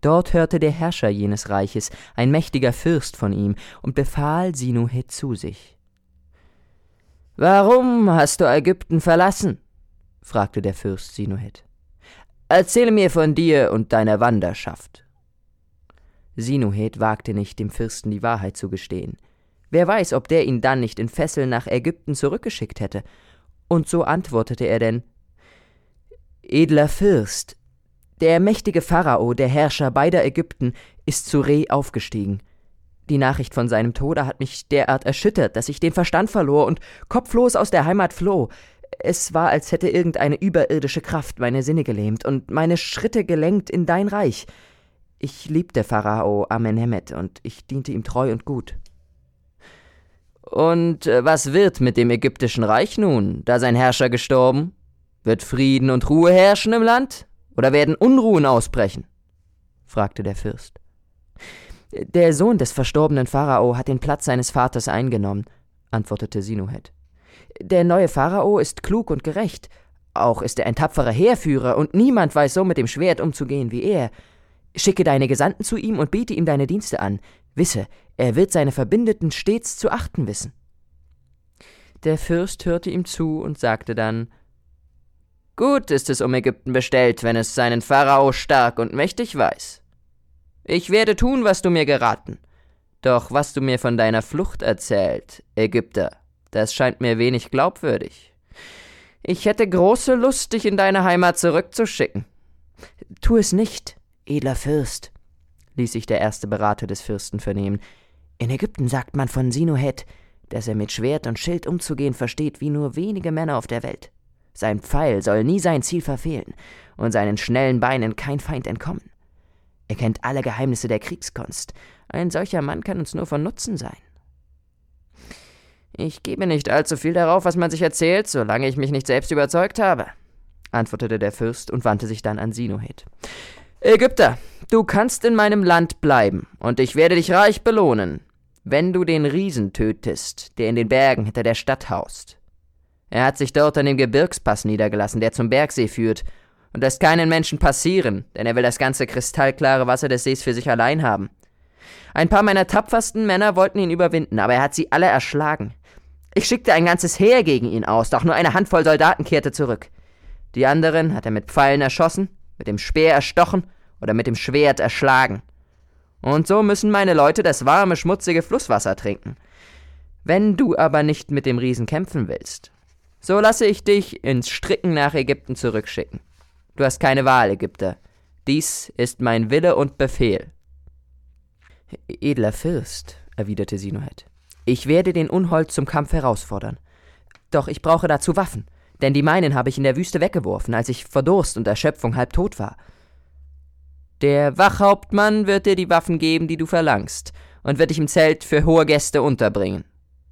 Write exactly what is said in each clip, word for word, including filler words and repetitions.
Dort hörte der Herrscher jenes Reiches, ein mächtiger Fürst von ihm, und befahl Sinuhe zu sich. »Warum hast du Ägypten verlassen?« fragte der Fürst Sinuhe. »Erzähle mir von dir und deiner Wanderschaft.« Sinuhe wagte nicht, dem Fürsten die Wahrheit zu gestehen. Wer weiß, ob der ihn dann nicht in Fesseln nach Ägypten zurückgeschickt hätte. Und so antwortete er denn: »Edler Fürst, der mächtige Pharao, der Herrscher beider Ägypten, ist zu Re aufgestiegen. Die Nachricht von seinem Tode hat mich derart erschüttert, dass ich den Verstand verlor und kopflos aus der Heimat floh. Es war, als hätte irgendeine überirdische Kraft meine Sinne gelähmt und meine Schritte gelenkt in dein Reich. Ich liebte Pharao Amenemhet und ich diente ihm treu und gut.« »Und was wird mit dem ägyptischen Reich nun, da sein Herrscher gestorben? Wird Frieden und Ruhe herrschen im Land, oder werden Unruhen ausbrechen?« fragte der Fürst. »Der Sohn des verstorbenen Pharao hat den Platz seines Vaters eingenommen«, antwortete Sinuhe. »Der neue Pharao ist klug und gerecht. Auch ist er ein tapferer Heerführer, und niemand weiß so mit dem Schwert umzugehen wie er. Schicke deine Gesandten zu ihm und biete ihm deine Dienste an. Wisse, er wird seine Verbündeten stets zu achten wissen.« Der Fürst hörte ihm zu und sagte dann: »Gut ist es um Ägypten bestellt, wenn es seinen Pharao stark und mächtig weiß. Ich werde tun, was du mir geraten. Doch was du mir von deiner Flucht erzählt, Ägypter, das scheint mir wenig glaubwürdig. Ich hätte große Lust, dich in deine Heimat zurückzuschicken.« »Tu es nicht, edler Fürst«, ließ sich der erste Berater des Fürsten vernehmen. »In Ägypten sagt man von Sinuhe, dass er mit Schwert und Schild umzugehen versteht wie nur wenige Männer auf der Welt. Sein Pfeil soll nie sein Ziel verfehlen und seinen schnellen Beinen kein Feind entkommen. Er kennt alle Geheimnisse der Kriegskunst. Ein solcher Mann kann uns nur von Nutzen sein.« »Ich gebe nicht allzu viel darauf, was man sich erzählt, solange ich mich nicht selbst überzeugt habe«, antwortete der Fürst und wandte sich dann an Sinuhe. »Ägypter, du kannst in meinem Land bleiben, und ich werde dich reich belohnen, wenn du den Riesen tötest, der in den Bergen hinter der Stadt haust. Er hat sich dort an dem Gebirgspass niedergelassen, der zum Bergsee führt, und lässt keinen Menschen passieren, denn er will das ganze kristallklare Wasser des Sees für sich allein haben. Ein paar meiner tapfersten Männer wollten ihn überwinden, aber er hat sie alle erschlagen. Ich schickte ein ganzes Heer gegen ihn aus, doch nur eine Handvoll Soldaten kehrte zurück. Die anderen hat er mit Pfeilen erschossen, mit dem Speer erstochen oder mit dem Schwert erschlagen. Und so müssen meine Leute das warme, schmutzige Flusswasser trinken. Wenn du aber nicht mit dem Riesen kämpfen willst, so lasse ich dich ins Stricken nach Ägypten zurückschicken. Du hast keine Wahl, Ägypter. Dies ist mein Wille und Befehl.« »Edler Fürst«, erwiderte Sinuhe, »ich werde den Unhold zum Kampf herausfordern. Doch ich brauche dazu Waffen, denn die meinen habe ich in der Wüste weggeworfen, als ich vor Durst und Erschöpfung halb tot war.« »Der Wachhauptmann wird dir die Waffen geben, die du verlangst, und wird dich im Zelt für hohe Gäste unterbringen.«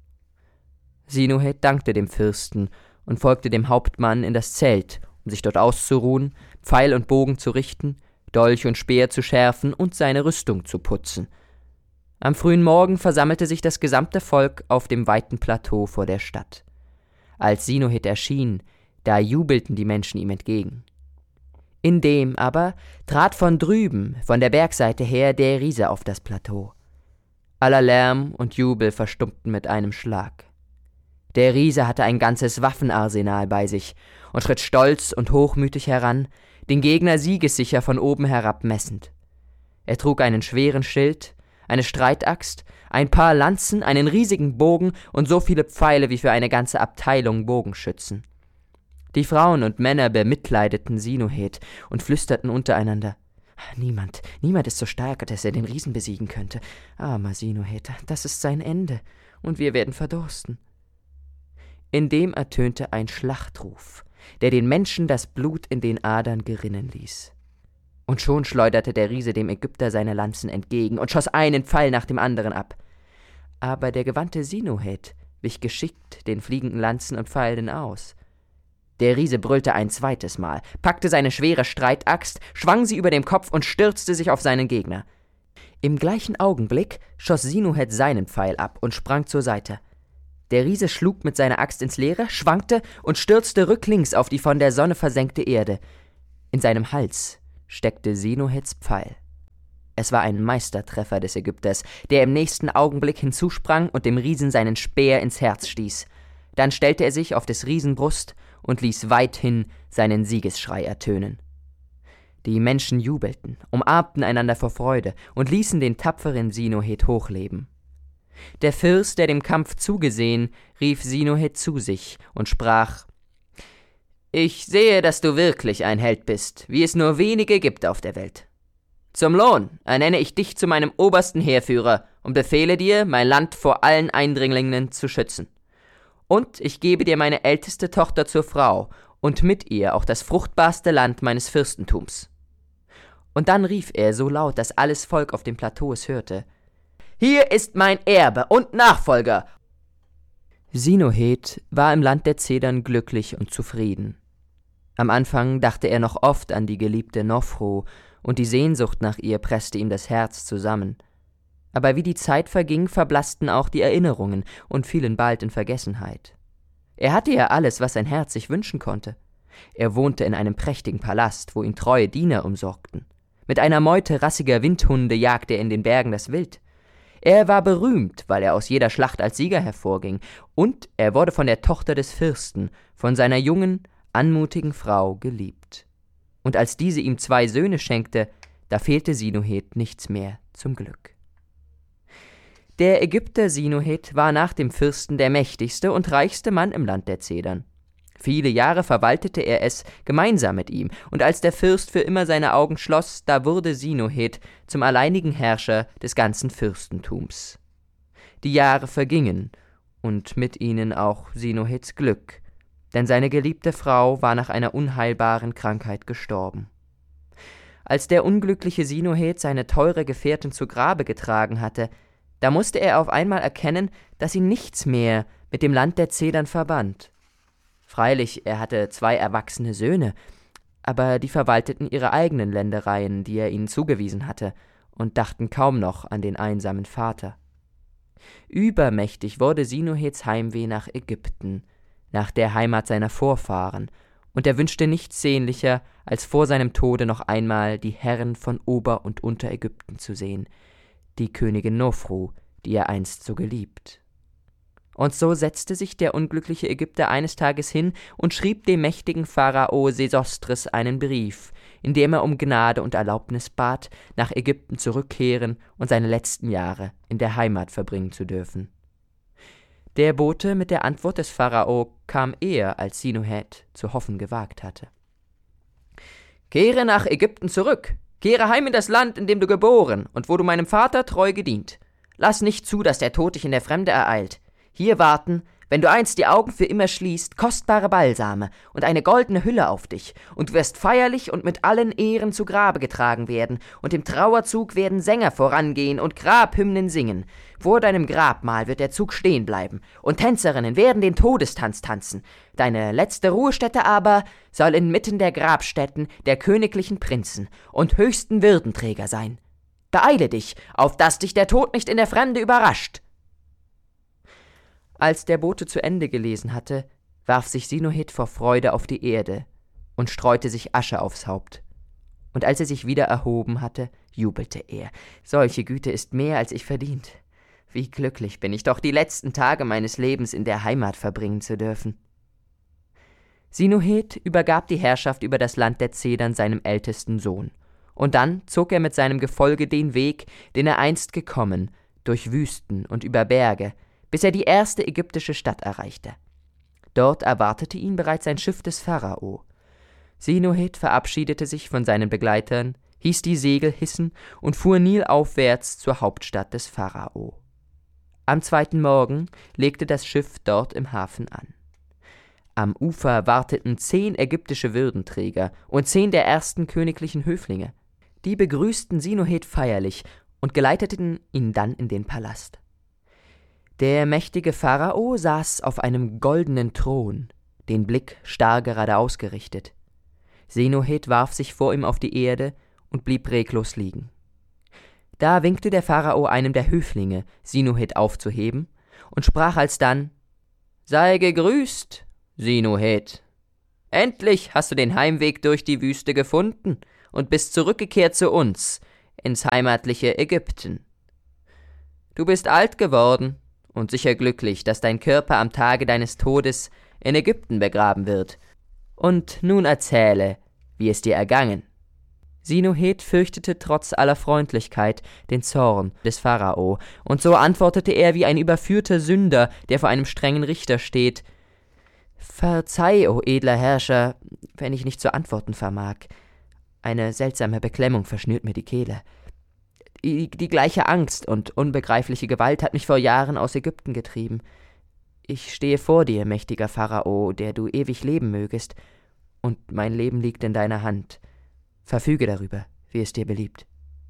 Sinuhe dankte dem Fürsten und folgte dem Hauptmann in das Zelt, um sich dort auszuruhen, Pfeil und Bogen zu richten, Dolch und Speer zu schärfen und seine Rüstung zu putzen. Am frühen Morgen versammelte sich das gesamte Volk auf dem weiten Plateau vor der Stadt. Als Sinuhe erschien, da jubelten die Menschen ihm entgegen. Indem aber trat von drüben, von der Bergseite her, der Riese auf das Plateau. Aller Lärm und Jubel verstummten mit einem Schlag. Der Riese hatte ein ganzes Waffenarsenal bei sich und schritt stolz und hochmütig heran, den Gegner siegessicher von oben herab messend. Er trug einen schweren Schild, eine Streitaxt, ein paar Lanzen, einen riesigen Bogen und so viele Pfeile wie für eine ganze Abteilung Bogenschützen. Die Frauen und Männer bemitleideten Sinuhe und flüsterten untereinander: »Niemand, niemand ist so stark, dass er den Riesen besiegen könnte. Armer Sinuhe, das ist sein Ende, und wir werden verdursten.« Indem ertönte ein Schlachtruf, der den Menschen das Blut in den Adern gerinnen ließ. Und schon schleuderte der Riese dem Ägypter seine Lanzen entgegen und schoss einen Pfeil nach dem anderen ab. Aber der gewandte Sinuhe wich geschickt den fliegenden Lanzen und Pfeilen aus. Der Riese brüllte ein zweites Mal, packte seine schwere Streitaxt, schwang sie über dem Kopf und stürzte sich auf seinen Gegner. Im gleichen Augenblick schoss Sinuhe seinen Pfeil ab und sprang zur Seite. Der Riese schlug mit seiner Axt ins Leere, schwankte und stürzte rücklings auf die von der Sonne versenkte Erde. In seinem Hals steckte Sinuhes Pfeil. Es war ein Meistertreffer des Ägypters, der im nächsten Augenblick hinzusprang und dem Riesen seinen Speer ins Herz stieß. Dann stellte er sich auf des Riesen Brust und ließ weithin seinen Siegesschrei ertönen. Die Menschen jubelten, umarmten einander vor Freude und ließen den tapferen Sinohet hochleben. Der Fürst, der dem Kampf zugesehen, rief Sinohet zu sich und sprach: »Ich sehe, dass du wirklich ein Held bist, wie es nur wenige gibt auf der Welt. Zum Lohn ernenne ich dich zu meinem obersten Heerführer und befehle dir, mein Land vor allen Eindringlingen zu schützen. Und ich gebe dir meine älteste Tochter zur Frau und mit ihr auch das fruchtbarste Land meines Fürstentums.« Und dann rief er so laut, dass alles Volk auf dem Plateau es hörte: »Hier ist mein Erbe und Nachfolger!« Sinohet war im Land der Zedern glücklich und zufrieden. Am Anfang dachte er noch oft an die geliebte Nofru, und die Sehnsucht nach ihr presste ihm das Herz zusammen. Aber wie die Zeit verging, verblassten auch die Erinnerungen und fielen bald in Vergessenheit. Er hatte ja alles, was sein Herz sich wünschen konnte. Er wohnte in einem prächtigen Palast, wo ihn treue Diener umsorgten. Mit einer Meute rassiger Windhunde jagte er in den Bergen das Wild. Er war berühmt, weil er aus jeder Schlacht als Sieger hervorging, und er wurde von der Tochter des Fürsten, von seiner jungen, anmutigen Frau geliebt. Und als diese ihm zwei Söhne schenkte, da fehlte Sinohet nichts mehr zum Glück. Der Ägypter Sinohet war nach dem Fürsten der mächtigste und reichste Mann im Land der Zedern. Viele Jahre verwaltete er es gemeinsam mit ihm, und als der Fürst für immer seine Augen schloss, da wurde Sinohet zum alleinigen Herrscher des ganzen Fürstentums. Die Jahre vergingen, und mit ihnen auch Sinohets Glück, denn seine geliebte Frau war nach einer unheilbaren Krankheit gestorben. Als der unglückliche Sinohet seine teure Gefährtin zu Grabe getragen hatte, da musste er auf einmal erkennen, dass ihn nichts mehr mit dem Land der Zedern verband. Freilich, er hatte zwei erwachsene Söhne, aber die verwalteten ihre eigenen Ländereien, die er ihnen zugewiesen hatte, und dachten kaum noch an den einsamen Vater. Übermächtig wurde Sinohets Heimweh nach Ägypten, nach der Heimat seiner Vorfahren, und er wünschte nichts sehnlicher, als vor seinem Tode noch einmal die Herren von Ober- und Unterägypten zu sehen, die Königin Nofru, die er einst so geliebt. Und so setzte sich der unglückliche Ägypter eines Tages hin und schrieb dem mächtigen Pharao Sesostris einen Brief, in dem er um Gnade und Erlaubnis bat, nach Ägypten zurückkehren und seine letzten Jahre in der Heimat verbringen zu dürfen. Der Bote mit der Antwort des Pharao kam eher, als Sinohet zu hoffen gewagt hatte. »Kehre nach Ägypten zurück, kehre heim in das Land, in dem du geboren und wo du meinem Vater treu gedient. Lass nicht zu, dass der Tod dich in der Fremde ereilt. Hier warten, wenn du einst die Augen für immer schließt, kostbare Balsame und eine goldene Hülle auf dich, und du wirst feierlich und mit allen Ehren zu Grabe getragen werden, und im Trauerzug werden Sänger vorangehen und Grabhymnen singen. Vor deinem Grabmal wird der Zug stehen bleiben, und Tänzerinnen werden den Todestanz tanzen. Deine letzte Ruhestätte aber soll inmitten der Grabstätten der königlichen Prinzen und höchsten Würdenträger sein. Beeile dich, auf dass dich der Tod nicht in der Fremde überrascht.« Als der Bote zu Ende gelesen hatte, warf sich Sinohet vor Freude auf die Erde und streute sich Asche aufs Haupt. Und als er sich wieder erhoben hatte, jubelte er: »Solche Güte ist mehr, als ich verdient. Wie glücklich bin ich doch, die letzten Tage meines Lebens in der Heimat verbringen zu dürfen.« Sinohet übergab die Herrschaft über das Land der Zedern seinem ältesten Sohn, und dann zog er mit seinem Gefolge den Weg, den er einst gekommen, durch Wüsten und über Berge, bis er die erste ägyptische Stadt erreichte. Dort erwartete ihn bereits ein Schiff des Pharao. Sinohet verabschiedete sich von seinen Begleitern, hieß die Segel hissen und fuhr nilaufwärts zur Hauptstadt des Pharao. Am zweiten Morgen legte das Schiff dort im Hafen an. Am Ufer warteten zehn ägyptische Würdenträger und zehn der ersten königlichen Höflinge. Die begrüßten Sinohet feierlich und geleiteten ihn dann in den Palast. Der mächtige Pharao saß auf einem goldenen Thron, den Blick starr geradeaus gerichtet. Sinohet warf sich vor ihm auf die Erde und blieb reglos liegen. Da winkte der Pharao einem der Höflinge, Sinohet aufzuheben, und sprach alsdann: »Sei gegrüßt, Sinohet! Endlich hast du den Heimweg durch die Wüste gefunden und bist zurückgekehrt zu uns, ins heimatliche Ägypten. Du bist alt geworden und sicher glücklich, dass dein Körper am Tage deines Todes in Ägypten begraben wird. Und nun erzähle, wie es dir ergangen.« Sinohet fürchtete trotz aller Freundlichkeit den Zorn des Pharao, und so antwortete er wie ein überführter Sünder, der vor einem strengen Richter steht: »Verzeih, o edler Herrscher, wenn ich nicht zu antworten vermag. Eine seltsame Beklemmung verschnürt mir die Kehle. Die, die gleiche Angst und unbegreifliche Gewalt hat mich vor Jahren aus Ägypten getrieben. Ich stehe vor dir, mächtiger Pharao, der du ewig leben mögest, und mein Leben liegt in deiner Hand. Verfüge darüber, wie es dir beliebt.«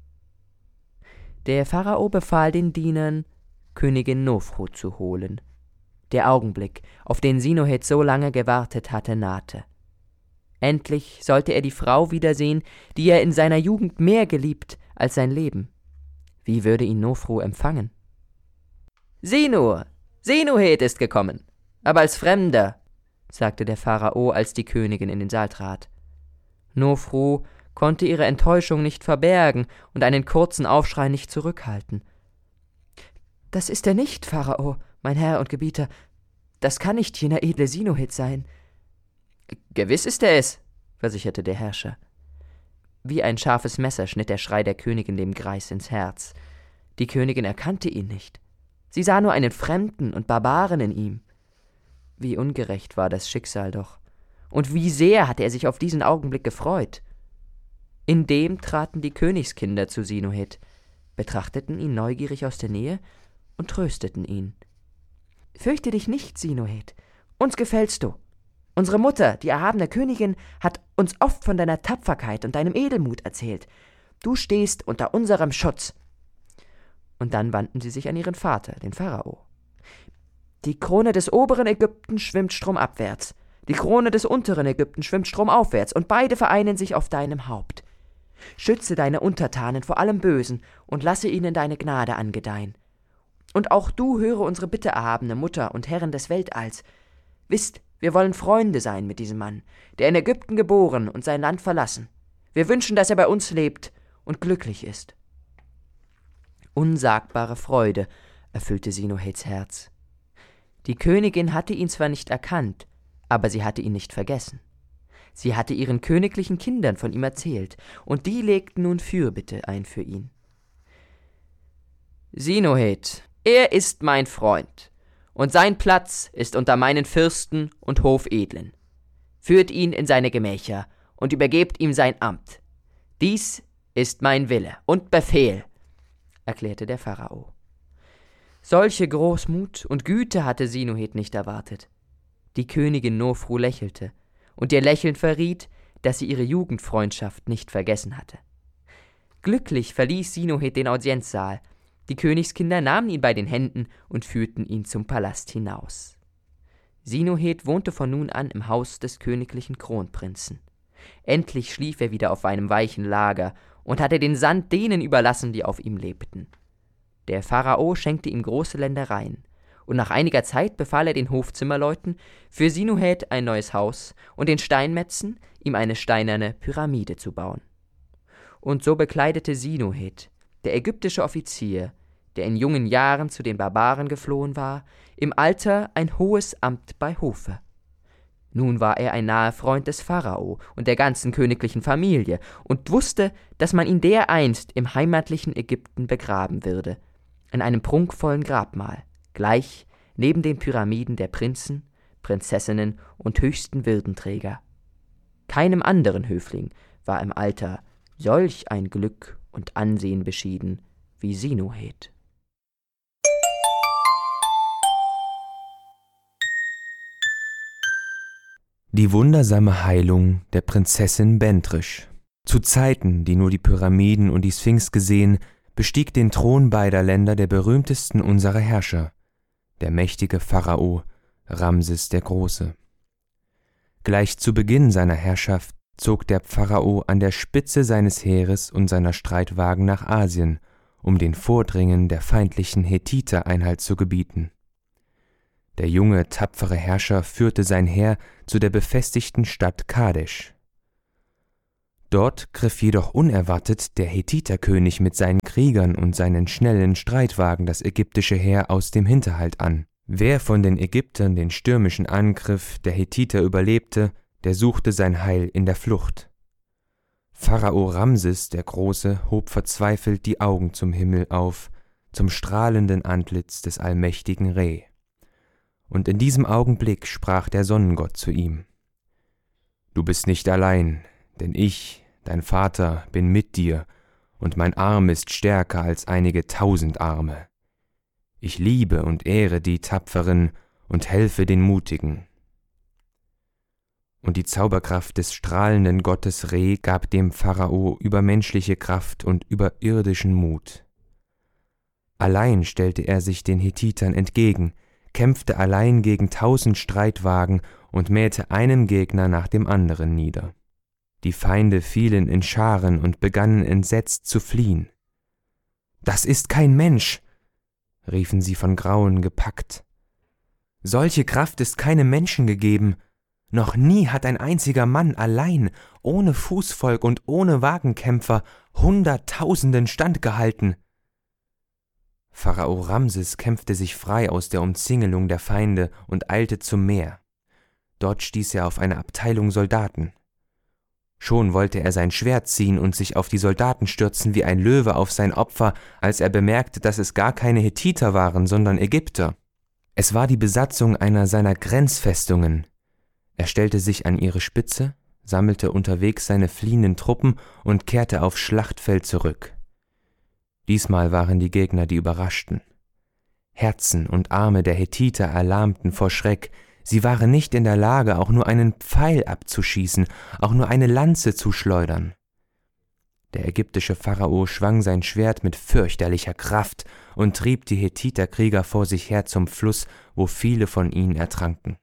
Der Pharao befahl den Dienern, Königin Nofru zu holen. Der Augenblick, auf den Sinohet so lange gewartet hatte, nahte. Endlich sollte er die Frau wiedersehen, die er in seiner Jugend mehr geliebt als sein Leben. Wie würde ihn Nofru empfangen? »Sieh nur, Sinohet ist gekommen, aber als Fremder«, sagte der Pharao, als die Königin in den Saal trat. Nofru konnte ihre Enttäuschung nicht verbergen und einen kurzen Aufschrei nicht zurückhalten. »Das ist er nicht, Pharao, mein Herr und Gebieter. Das kann nicht jener edle Sinohet sein.« »Gewiss ist er es«, versicherte der Herrscher. Wie ein scharfes Messer schnitt der Schrei der Königin dem Greis ins Herz. Die Königin erkannte ihn nicht. Sie sah nur einen Fremden und Barbaren in ihm. Wie ungerecht war das Schicksal doch. Und wie sehr hatte er sich auf diesen Augenblick gefreut. Indem traten die Königskinder zu Sinohet, betrachteten ihn neugierig aus der Nähe und trösteten ihn. »Fürchte dich nicht, Sinohet, uns gefällst du. Unsere Mutter, die erhabene Königin, hat uns oft von deiner Tapferkeit und deinem Edelmut erzählt. Du stehst unter unserem Schutz.« Und dann wandten sie sich an ihren Vater, den Pharao. »Die Krone des oberen Ägypten schwimmt stromabwärts, die Krone des unteren Ägypten schwimmt stromaufwärts, und beide vereinen sich auf deinem Haupt. Schütze deine Untertanen vor allem Bösen und lasse ihnen deine Gnade angedeihen. Und auch du höre unsere Bitte, erhabene Mutter und Herrin des Weltalls. Wisst, wir wollen Freunde sein mit diesem Mann, der in Ägypten geboren und sein Land verlassen. Wir wünschen, dass er bei uns lebt und glücklich ist.« Unsagbare Freude erfüllte Sinohets Herz. Die Königin hatte ihn zwar nicht erkannt, aber sie hatte ihn nicht vergessen. Sie hatte ihren königlichen Kindern von ihm erzählt, und die legten nun Fürbitte ein für ihn. »Sinohet, er ist mein Freund, und sein Platz ist unter meinen Fürsten und Hofedlen. Führt ihn in seine Gemächer und übergebt ihm sein Amt. Dies ist mein Wille und Befehl«, erklärte der Pharao. Solche Großmut und Güte hatte Sinohet nicht erwartet. Die Königin Nofru lächelte, und ihr Lächeln verriet, dass sie ihre Jugendfreundschaft nicht vergessen hatte. Glücklich verließ Sinohet den Audienzsaal. Die Königskinder nahmen ihn bei den Händen und führten ihn zum Palast hinaus. Sinohet wohnte von nun an im Haus des königlichen Kronprinzen. Endlich schlief er wieder auf einem weichen Lager und hatte den Sand denen überlassen, die auf ihm lebten. Der Pharao schenkte ihm große Ländereien, und nach einiger Zeit befahl er den Hofzimmerleuten, für Sinohet ein neues Haus und den Steinmetzen, ihm eine steinerne Pyramide zu bauen. Und so bekleidete Sinohet, der ägyptische Offizier, der in jungen Jahren zu den Barbaren geflohen war, im Alter ein hohes Amt bei Hofe. Nun war er ein naher Freund des Pharao und der ganzen königlichen Familie und wusste, dass man ihn dereinst im heimatlichen Ägypten begraben würde, in einem prunkvollen Grabmal, gleich neben den Pyramiden der Prinzen, Prinzessinnen und höchsten Würdenträger. Keinem anderen Höfling war im Alter solch ein Glück und Ansehen beschieden wie Sinohet. Die wundersame Heilung der Prinzessin Bentrisch. Zu Zeiten, die nur die Pyramiden und die Sphinx gesehen, bestieg den Thron beider Länder der berühmtesten unserer Herrscher, der mächtige Pharao Ramses der Große. Gleich zu Beginn seiner Herrschaft zog der Pharao an der Spitze seines Heeres und seiner Streitwagen nach Asien, um den Vordringen der feindlichen Hethiter Einhalt zu gebieten. Der junge, tapfere Herrscher führte sein Heer zu der befestigten Stadt Kadesh. Dort griff jedoch unerwartet der Hethiterkönig mit seinen Kriegern und seinen schnellen Streitwagen das ägyptische Heer aus dem Hinterhalt an. Wer von den Ägyptern den stürmischen Angriff der Hethiter überlebte, der suchte sein Heil in der Flucht. Pharao Ramses der Große hob verzweifelt die Augen zum Himmel auf, zum strahlenden Antlitz des allmächtigen Re. Und in diesem Augenblick sprach der Sonnengott zu ihm: »Du bist nicht allein, denn ich, dein Vater, bin mit dir, und mein Arm ist stärker als einige tausend Arme. Ich liebe und ehre die Tapferen und helfe den Mutigen.« Und die Zauberkraft des strahlenden Gottes Re gab dem Pharao übermenschliche Kraft und überirdischen Mut. Allein stellte er sich den Hethitern entgegen, kämpfte allein gegen tausend Streitwagen und mähte einen Gegner nach dem anderen nieder. Die Feinde fielen in Scharen und begannen entsetzt zu fliehen. »Das ist kein Mensch«, riefen sie von Grauen gepackt. »Solche Kraft ist keinem Menschen gegeben. Noch nie hat ein einziger Mann allein, ohne Fußvolk und ohne Wagenkämpfer, Hunderttausenden standgehalten.« Pharao Ramses kämpfte sich frei aus der Umzingelung der Feinde und eilte zum Meer. Dort stieß er auf eine Abteilung Soldaten. Schon wollte er sein Schwert ziehen und sich auf die Soldaten stürzen wie ein Löwe auf sein Opfer, als er bemerkte, dass es gar keine Hethiter waren, sondern Ägypter. Es war die Besatzung einer seiner Grenzfestungen. Er stellte sich an ihre Spitze, sammelte unterwegs seine fliehenden Truppen und kehrte aufs Schlachtfeld zurück. Diesmal waren die Gegner die Überraschten. Herzen und Arme der Hethiter erlahmten vor Schreck. Sie waren nicht in der Lage, auch nur einen Pfeil abzuschießen, auch nur eine Lanze zu schleudern. Der ägyptische Pharao schwang sein Schwert mit fürchterlicher Kraft und trieb die Hethiterkrieger vor sich her zum Fluss, wo viele von ihnen ertranken.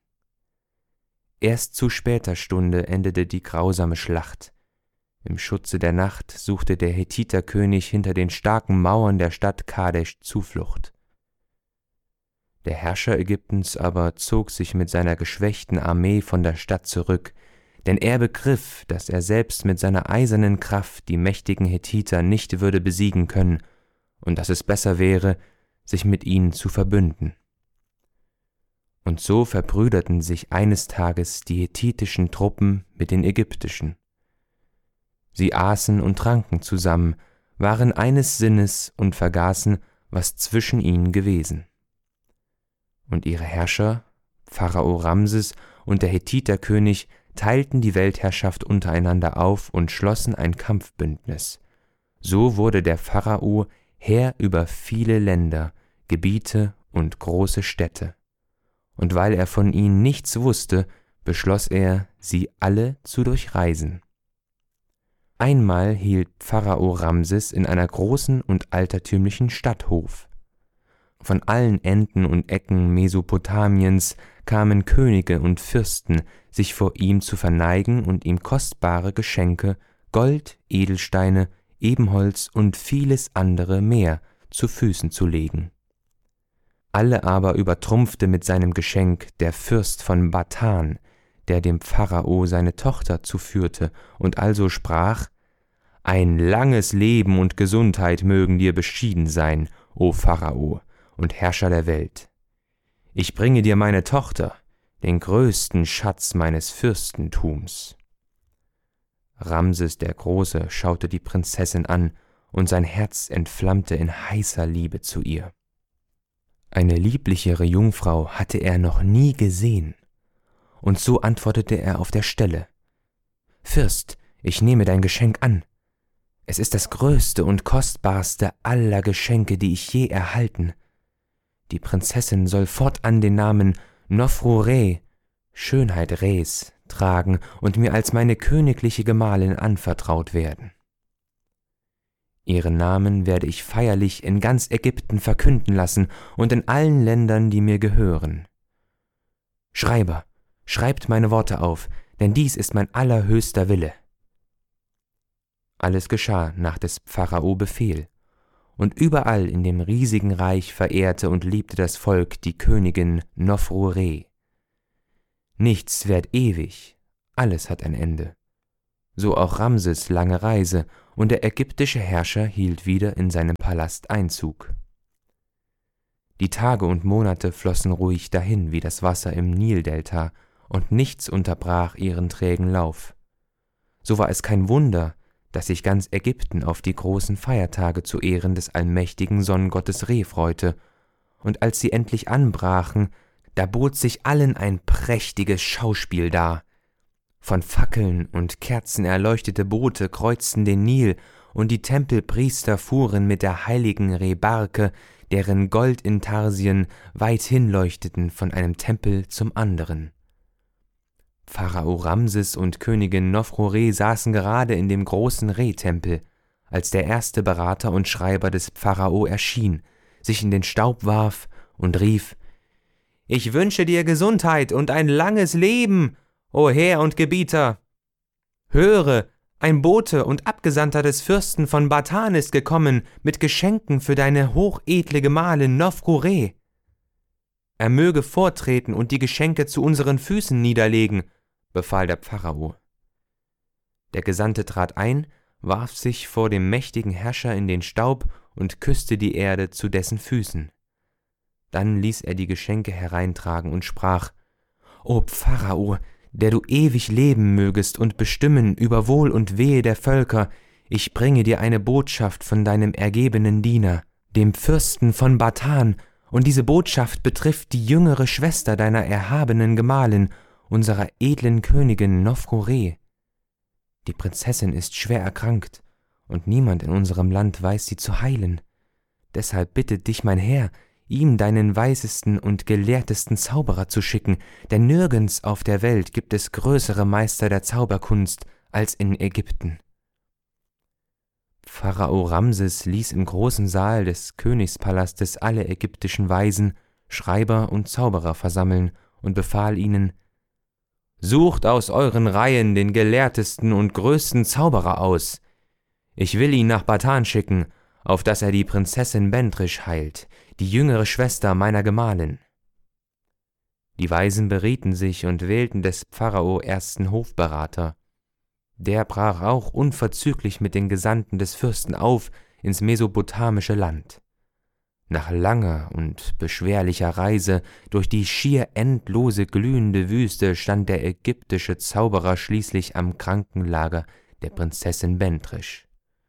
Erst zu später Stunde endete die grausame Schlacht. Im Schutze der Nacht suchte der Hethiterkönig hinter den starken Mauern der Stadt Kadesh Zuflucht. Der Herrscher Ägyptens aber zog sich mit seiner geschwächten Armee von der Stadt zurück, denn er begriff, dass er selbst mit seiner eisernen Kraft die mächtigen Hethiter nicht würde besiegen können und dass es besser wäre, sich mit ihnen zu verbünden. Und so verbrüderten sich eines Tages die hethitischen Truppen mit den ägyptischen. Sie aßen und tranken zusammen, waren eines Sinnes und vergaßen, was zwischen ihnen gewesen. Und ihre Herrscher, Pharao Ramses und der Hethiterkönig, teilten die Weltherrschaft untereinander auf und schlossen ein Kampfbündnis. So wurde der Pharao Herr über viele Länder, Gebiete und große Städte. Und weil er von ihnen nichts wusste, beschloss er, sie alle zu durchreisen. Einmal hielt Pharao Ramses in einer großen und altertümlichen Stadt Hof. Von allen Enden und Ecken Mesopotamiens kamen Könige und Fürsten, sich vor ihm zu verneigen und ihm kostbare Geschenke, Gold, Edelsteine, Ebenholz und vieles andere mehr zu Füßen zu legen. Alle aber übertrumpfte mit seinem Geschenk der Fürst von Bathan, der dem Pharao seine Tochter zuführte und also sprach: »Ein langes Leben und Gesundheit mögen dir beschieden sein, o Pharao und Herrscher der Welt. Ich bringe dir meine Tochter, den größten Schatz meines Fürstentums.« Ramses der Große schaute die Prinzessin an, und sein Herz entflammte in heißer Liebe zu ihr. Eine lieblichere Jungfrau hatte er noch nie gesehen, und so antwortete er auf der Stelle: »Fürst, ich nehme dein Geschenk an. Es ist das größte und kostbarste aller Geschenke, die ich je erhalten. Die Prinzessin soll fortan den Namen Nofru-Re, Schönheit Res, tragen und mir als meine königliche Gemahlin anvertraut werden. Ihren Namen werde ich feierlich in ganz Ägypten verkünden lassen und in allen Ländern, die mir gehören. Schreiber, schreibt meine Worte auf, denn dies ist mein allerhöchster Wille.« Alles geschah nach des Pharao Befehl, und überall in dem riesigen Reich verehrte und liebte das Volk die Königin Nofru-Re. Nichts währt ewig, alles hat ein Ende. so auch Ramses lange Reise, und der ägyptische Herrscher hielt wieder in seinem Palast Einzug. Die Tage und Monate flossen ruhig dahin wie das Wasser im Nildelta, und nichts unterbrach ihren trägen Lauf. So war es kein Wunder, dass sich ganz Ägypten auf die großen Feiertage zu Ehren des allmächtigen Sonnengottes Re freute, und als sie endlich anbrachen, da bot sich allen ein prächtiges Schauspiel dar. Von Fackeln und Kerzen erleuchtete Boote kreuzten den Nil, und die Tempelpriester fuhren mit der heiligen Re-Barke, deren Goldintarsien weithin leuchteten, von einem Tempel zum anderen. Pharao Ramses und Königin Nofro-Re saßen gerade in dem großen Re-Tempel, als der erste Berater und Schreiber des Pharao erschien, sich in den Staub warf und rief: »Ich wünsche dir Gesundheit und ein langes Leben, o Herr und Gebieter! Höre, ein Bote und Abgesandter des Fürsten von Batan ist gekommen mit Geschenken für deine hochedle Gemahlin Nofro-Re. Er möge vortreten und die Geschenke zu unseren Füßen niederlegen«, befahl der Pharao. Der Gesandte trat ein, warf sich vor dem mächtigen Herrscher in den Staub und küsste die Erde zu dessen Füßen. Dann ließ er die Geschenke hereintragen und sprach: »O Pharao, der du ewig leben mögest und bestimmen über Wohl und Wehe der Völker, ich bringe dir eine Botschaft von deinem ergebenen Diener, dem Fürsten von Batan, und diese Botschaft betrifft die jüngere Schwester deiner erhabenen Gemahlin, unserer edlen Königin Nofro-Re. Die Prinzessin ist schwer erkrankt, und niemand in unserem Land weiß sie zu heilen. Deshalb bittet dich mein Herr, ihm deinen weisesten und gelehrtesten Zauberer zu schicken, denn nirgends auf der Welt gibt es größere Meister der Zauberkunst als in Ägypten.« Pharao Ramses ließ im großen Saal des Königspalastes alle ägyptischen Weisen, Schreiber und Zauberer versammeln und befahl ihnen: »Sucht aus euren Reihen den gelehrtesten und größten Zauberer aus. Ich will ihn nach Batan schicken, auf dass er die Prinzessin Bentrisch heilt, die jüngere Schwester meiner Gemahlin.« Die Weisen berieten sich und wählten des Pharao ersten Hofberater. Der brach auch unverzüglich mit den Gesandten des Fürsten auf ins mesopotamische Land. Nach langer und beschwerlicher Reise durch die schier endlose glühende Wüste stand der ägyptische Zauberer schließlich am Krankenlager der Prinzessin Bentrisch.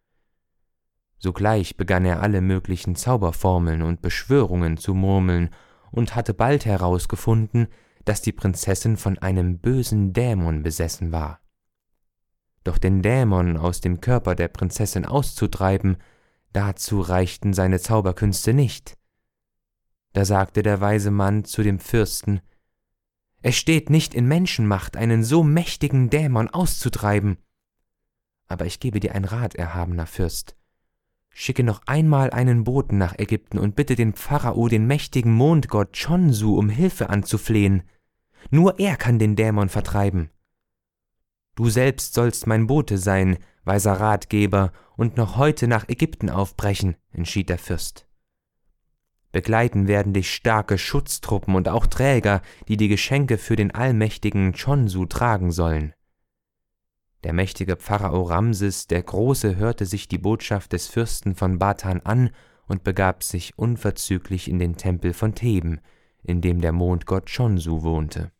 Sogleich begann er alle möglichen Zauberformeln und Beschwörungen zu murmeln und hatte bald herausgefunden, dass die Prinzessin von einem bösen Dämon besessen war. Doch den Dämon aus dem Körper der Prinzessin auszutreiben, dazu reichten seine Zauberkünste nicht. Da sagte der weise Mann zu dem Fürsten: »Es steht nicht in Menschenmacht, einen so mächtigen Dämon auszutreiben. Aber ich gebe dir einen Rat, erhabener Fürst. Schicke noch einmal einen Boten nach Ägypten und bitte den Pharao, den mächtigen Mondgott Chonsu, um Hilfe anzuflehen. Nur er kann den Dämon vertreiben. Du selbst sollst mein Bote sein, weiser Ratgeber, und noch heute nach Ägypten aufbrechen«, entschied der Fürst. »Begleiten werden dich starke Schutztruppen und auch Träger, die die Geschenke für den allmächtigen Chonsu tragen sollen.« Der mächtige Pharao Ramses der Große hörte sich die Botschaft des Fürsten von Batan an und begab sich unverzüglich in den Tempel von Theben, in dem der Mondgott Chonsu wohnte.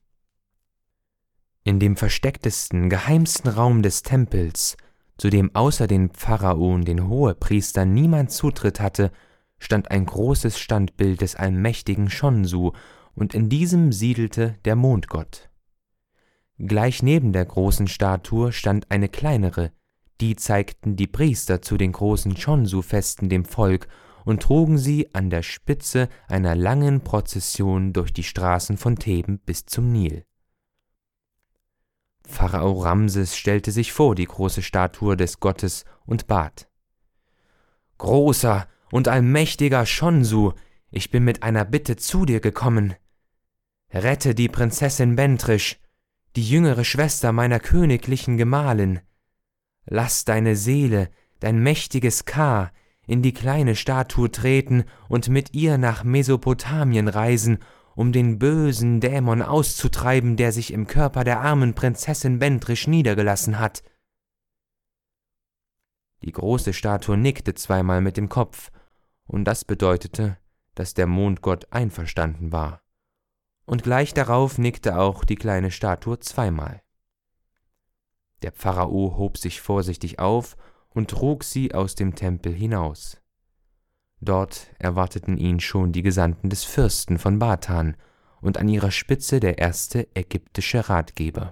In dem verstecktesten, geheimsten Raum des Tempels, zu dem außer den Pharao und den Hohepriestern niemand Zutritt hatte, stand ein großes Standbild des allmächtigen Chonsu, und in diesem siedelte der Mondgott. Gleich neben der großen Statue stand eine kleinere, die zeigten die Priester zu den großen Chonsu-Festen dem Volk und trugen sie an der Spitze einer langen Prozession durch die Straßen von Theben bis zum Nil. Pharao Ramses stellte sich vor die große Statue des Gottes und bat: »Großer und allmächtiger Chonsu, ich bin mit einer Bitte zu dir gekommen. Rette die Prinzessin Bentrisch, die jüngere Schwester meiner königlichen Gemahlin. Lass deine Seele, dein mächtiges Ka, in die kleine Statue treten und mit ihr nach Mesopotamien reisen, um den bösen Dämon auszutreiben, der sich im Körper der armen Prinzessin Bentrisch niedergelassen hat. Die große Statue nickte zweimal mit dem Kopf, und das bedeutete, dass der Mondgott einverstanden war. Und gleich darauf nickte auch die kleine Statue zweimal. Der Pharao hob sich vorsichtig auf und trug sie aus dem Tempel hinaus. Dort erwarteten ihn schon die Gesandten des Fürsten von Batan und an ihrer Spitze der erste ägyptische Ratgeber.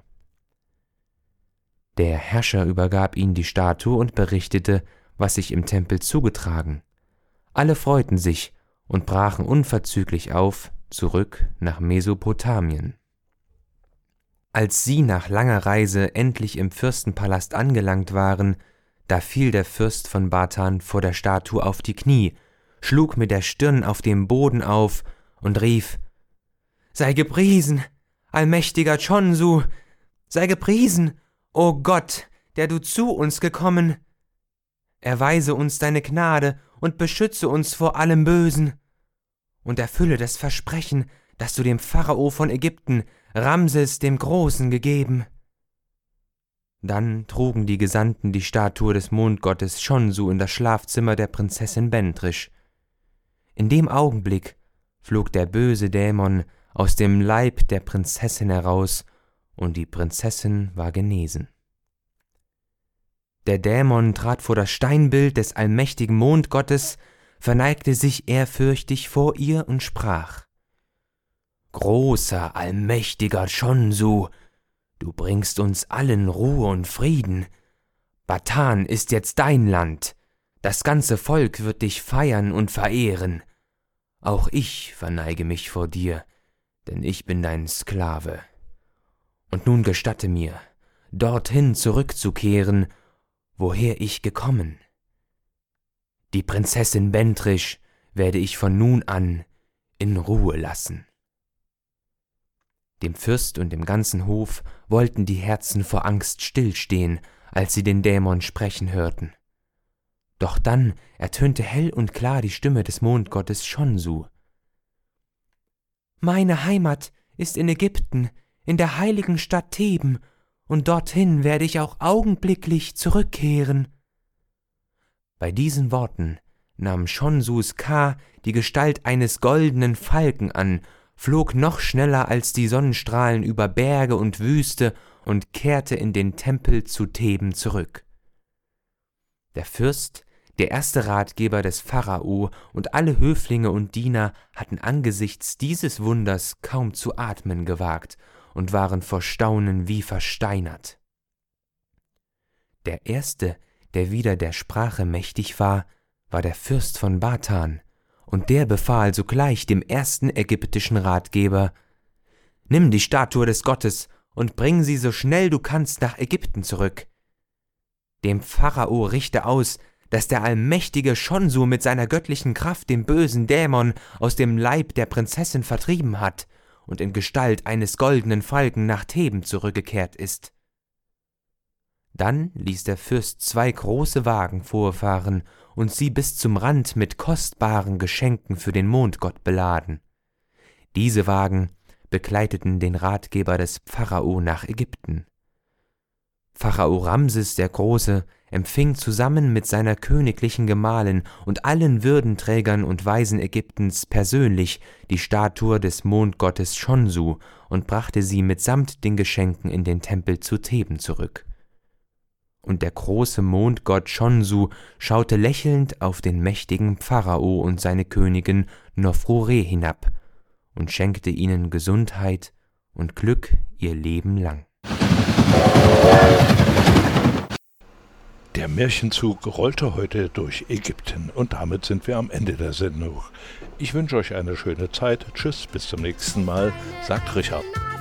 Der Herrscher übergab ihnen die Statue und berichtete, was sich im Tempel zugetragen. Alle freuten sich und brachen unverzüglich auf, zurück nach Mesopotamien. Als sie nach langer Reise endlich im Fürstenpalast angelangt waren, da fiel der Fürst von Batan vor der Statue auf die Knie, schlug mit der Stirn auf dem Boden auf und rief: »Sei gepriesen, allmächtiger Chonsu! Sei gepriesen, o Gott, der du zu uns gekommen! Erweise uns deine Gnade und beschütze uns vor allem Bösen und erfülle das Versprechen, das du dem Pharao von Ägypten, Ramses dem Großen, gegeben.« Dann trugen die Gesandten die Statue des Mondgottes Chonsu in das Schlafzimmer der Prinzessin Bentrisch. In dem Augenblick flog der böse Dämon aus dem Leib der Prinzessin heraus, und die Prinzessin war genesen. Der Dämon trat vor das Steinbild des allmächtigen Mondgottes, verneigte sich ehrfürchtig vor ihr und sprach: »Großer, allmächtiger Chonsu, du bringst uns allen Ruhe und Frieden. Batan ist jetzt dein Land. Das ganze Volk wird dich feiern und verehren. Auch ich verneige mich vor dir, denn ich bin dein Sklave. Und nun gestatte mir, dorthin zurückzukehren, woher ich gekommen. Die Prinzessin Bentrisch werde ich von nun an in Ruhe lassen.« Dem Fürst und dem ganzen Hof wollten die Herzen vor Angst stillstehen, als sie den Dämon sprechen hörten. Doch dann ertönte hell und klar die Stimme des Mondgottes Chonsu. »Meine Heimat ist in Ägypten, in der heiligen Stadt Theben, und dorthin werde ich auch augenblicklich zurückkehren.« Bei diesen Worten nahm Chonsus Ka die Gestalt eines goldenen Falken an, flog noch schneller als die Sonnenstrahlen über Berge und Wüste und kehrte in den Tempel zu Theben zurück. Der Fürst, der erste Ratgeber des Pharao und alle Höflinge und Diener hatten angesichts dieses Wunders kaum zu atmen gewagt und waren vor Staunen wie versteinert. Der erste, der wieder der Sprache mächtig war, war der Fürst von Batan, und der befahl sogleich dem ersten ägyptischen Ratgeber: »Nimm die Statue des Gottes und bring sie so schnell du kannst nach Ägypten zurück. Dem Pharao richte aus, dass der allmächtige Chonsu mit seiner göttlichen Kraft den bösen Dämon aus dem Leib der Prinzessin vertrieben hat und in Gestalt eines goldenen Falken nach Theben zurückgekehrt ist.« Dann ließ der Fürst zwei große Wagen vorfahren und sie bis zum Rand mit kostbaren Geschenken für den Mondgott beladen. Diese Wagen begleiteten den Ratgeber des Pharao nach Ägypten. Pharao Ramses der Große empfing zusammen mit seiner königlichen Gemahlin und allen Würdenträgern und Weisen Ägyptens persönlich die Statue des Mondgottes Chonsu und brachte sie mitsamt den Geschenken in den Tempel zu Theben zurück. Und der große Mondgott Chonsu schaute lächelnd auf den mächtigen Pharao und seine Königin Nofrure hinab und schenkte ihnen Gesundheit und Glück ihr Leben lang. Der Märchenzug rollte heute durch Ägypten und damit sind wir am Ende der Sendung. Ich wünsche euch eine schöne Zeit. Tschüss, bis zum nächsten Mal, sagt Richard.